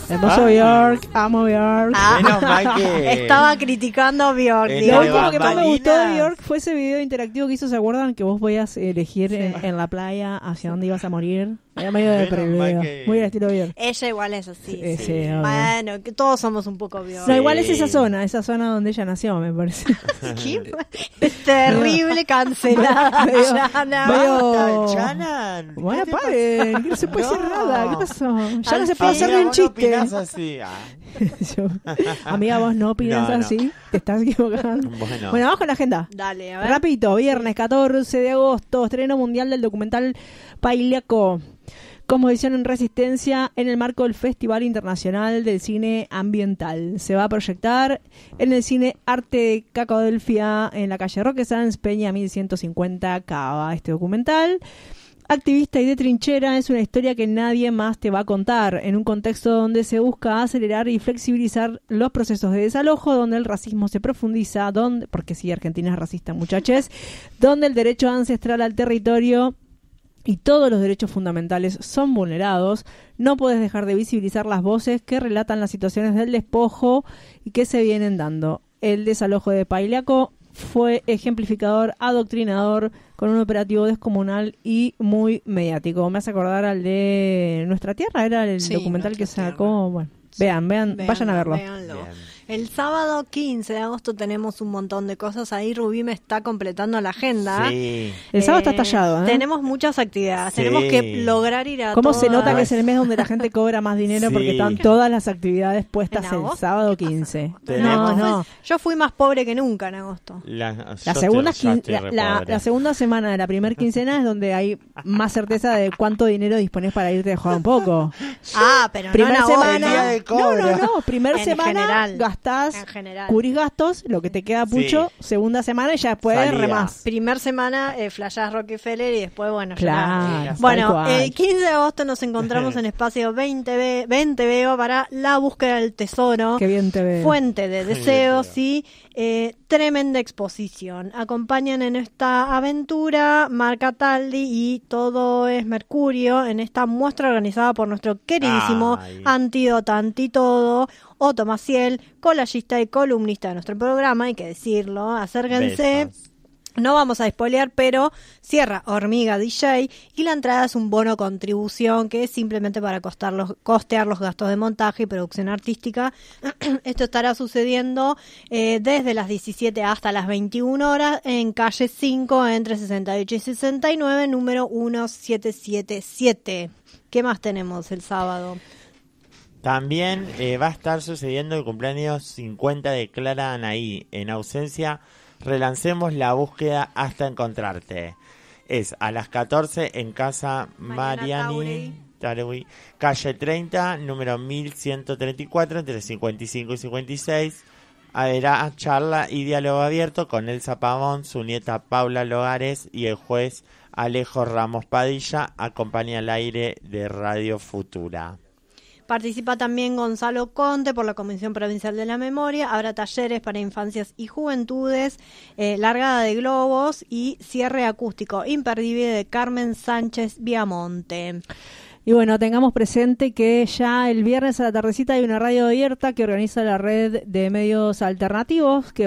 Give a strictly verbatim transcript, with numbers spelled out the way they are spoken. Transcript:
Hermoso Bjork, amo Bjork. Ah, Menos mal que... Estaba criticando a Bjork. Eh, Lo de último que más me gustó de bambalinas. Bjork fue ese video interactivo que hizo, ¿se acuerdan? Que vos podías elegir Sí. en, en la playa hacia dónde ibas a morir. Era medio Menos de mal video. que- Muy al estilo Bjork. Ella igual es así. Sí, sí. sí, obvio. Bueno, que todos somos un poco Bjork. No, igual es Sí. esa zona, esa zona donde ella nació, me parece. ¿Qué? Es terrible cancelada. Medio- Yana. medio- Basta, Chana. Bueno, ¿Qué te paren, que no se puede No. hacer nada. ¿Qué pasó? Ya Al no se puede fin, hacer ni un vos no chiste. opinás así. Ah. Yo- Amiga, vos no opinas No, no. así. Te estás equivocando. Bueno, Bueno, vamos con la agenda. Dale, a ver. Rapidito, viernes catorce de agosto, estreno mundial del documental Pailiaco, cosmovisión en resistencia en el marco del Festival Internacional del Cine Ambiental. Se va a proyectar en el Cine Arte de Cacadelfia, en la calle Roque Sáenz Peña mil ciento cincuenta Cava. Este documental, activista y de trinchera, es una historia que nadie más te va a contar, en un contexto donde se busca acelerar y flexibilizar los procesos de desalojo, donde el racismo se profundiza, donde, porque sí, Argentina es racista, muchachos, donde el derecho ancestral al territorio y todos los derechos fundamentales son vulnerados. No puedes dejar de visibilizar las voces que relatan las situaciones del despojo y que se vienen dando. El desalojo de Pailiaco fue ejemplificador, adoctrinador, con un operativo descomunal y muy mediático. Me hace acordar al de Nuestra Tierra, era el Sí, documental que Nuestra sacó. Tierra. Bueno, vean, vean, Véanlo, vayan a verlo. véanlo. Bien. El sábado quince de agosto tenemos un montón de cosas. Ahí Rubí me está completando la agenda. Sí. El sábado está tallado, ¿eh? Tenemos muchas actividades. Sí. Tenemos que lograr ir a ¿Cómo se todas. nota que es el mes donde la gente cobra más dinero? Sí. Porque están todas las actividades puestas ¿En el agosto? sábado quince. No, Tenemos- no. Yo fui más pobre que nunca en agosto. La, La yo segunda, estoy- yo quin- estoy la, re la- pobre. la segunda semana de la primer quincena es donde hay más certeza de cuánto dinero dispones para irte a jugar un poco. Ah, pero Primer no en agosto. El día semana, de no, cobro. no, no, primer En semana general. gastás, En general. cubrís gastos, lo que te queda Sí. pucho, segunda semana y ya después Salida. remás. Primer semana, eh, flashás Rockefeller y después, bueno, ya Claro, está. tal Bueno, cual. el quince de agosto nos encontramos en espacio veinte B, veinte Veo para la búsqueda del tesoro. Qué bien te veo. Fuente de bien deseos te y eh, tremenda exposición. Acompañan en esta aventura Marca Taldi y Todo es Mercurio en esta muestra organizada por nuestro queridísimo Ay. Antídoto Antitodo, Otto Maciel, collagista y columnista de nuestro programa, hay que decirlo. Acérquense. Besos. No vamos a spoilear, pero cierra Hormiga D J y la entrada es un bono contribución que es simplemente para costar los, costear los gastos de montaje y producción artística. Esto estará sucediendo eh, desde las diecisiete hasta las veintiuna horas en calle cinco entre sesenta y ocho y sesenta y nueve, número diecisiete setenta y siete. ¿Qué más tenemos el sábado? También eh, va a estar sucediendo el cumpleaños cincuenta de Clara Anaí. En ausencia, relancemos la búsqueda hasta encontrarte. Es a las catorce en casa Mariana Mariani, Tarewi, calle treinta, número mil ciento treinta y cuatro, entre cincuenta y cinco y cincuenta y seis. Habrá charla y diálogo abierto con Elsa Pavón, su nieta Paula Logares y el juez Alejo Ramos Padilla. Acompaña al aire de Radio Futura. Participa también Gonzalo Conte por la Comisión Provincial de la Memoria. Habrá talleres para infancias y juventudes, eh, largada de globos y cierre acústico imperdible de Carmen Sánchez Viamonte. Y bueno, tengamos presente que ya el viernes a la tardecita hay una radio abierta que organiza la red de medios alternativos que